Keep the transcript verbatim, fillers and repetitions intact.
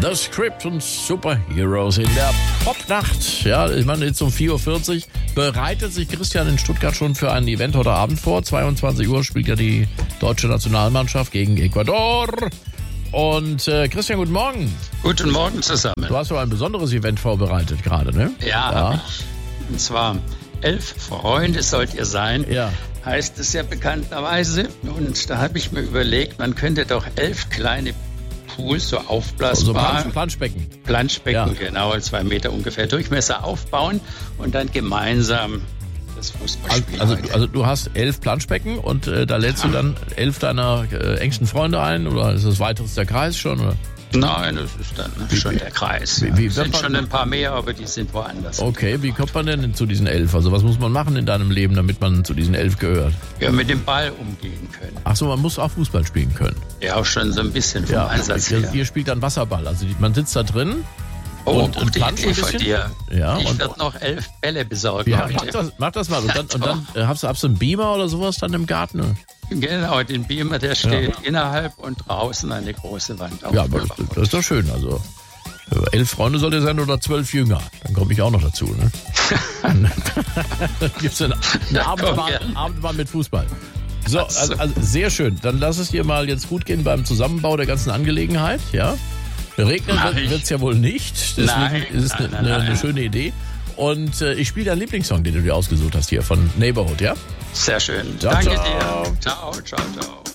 The Script und Superheroes in der Popnacht. Ja, ich meine, jetzt um vier Uhr vierzig bereitet sich Christian in Stuttgart schon für ein Event heute Abend vor. zweiundzwanzig Uhr spielt ja die deutsche Nationalmannschaft gegen Ecuador. Und äh, Christian, guten Morgen. Guten Morgen zusammen. Du hast so ein besonderes Event vorbereitet gerade, ne? Ja, ja. Ich. Und zwar elf Freunde sollt ihr sein. Ja. Heißt es ja bekannterweise. Und da habe ich mir überlegt, man könnte doch elf kleine Pools, so aufblasbar. So Planschbecken. Planschbecken, ja. Genau, zwei Meter ungefähr Durchmesser aufbauen und dann gemeinsam das Fußballspiel. Also, also, also du hast elf Planschbecken und äh, da lädst ja. du dann elf deiner äh, engsten Freunde ein oder ist das weiteres der Kreis schon? Oder? Nein, das ist dann wie, schon der Kreis. Wie, wie, ja. Es sind schon ein paar mehr, aber die sind woanders. Okay, wie kommt man denn zu diesen elf? Also was muss man machen in deinem Leben, damit man zu diesen elf gehört? Ja, mit dem Ball umgehen können. Ach so, man muss auch Fußball spielen können. Ja, auch schon so ein bisschen vom ja, Einsatz ihr, her. Ihr spielt dann Wasserball, also die, man sitzt da drin. Oh, und, und gute Idee von dir. Ja, ich werde noch elf Bälle besorgen. Ja, mach das, mach das mal. Und dann, und dann äh, hast, du, hast du einen Beamer oder sowas dann im Garten? Oder? Genau, den Beamer, der steht ja. innerhalb und draußen eine große Wand auf. Ja, aber das, das ist doch schön. Also elf Freunde soll ihr sein oder zwölf Jünger. Dann komme ich auch noch dazu. Ne? Dann gibt es eine, eine Abendbahn, Abendbahn mit Fußball. So, also, also sehr schön. Dann lass es dir mal jetzt gut gehen beim Zusammenbau der ganzen Angelegenheit. Ja. Regnen wird es ja wohl nicht. Deswegen nein, ist es eine, eine, eine schöne Idee. Und äh, ich spiele deinen Lieblingssong, den du dir ausgesucht hast hier von Neighborhood, ja? Sehr schön. Ciao, Danke ciao. dir. Ciao, ciao, ciao.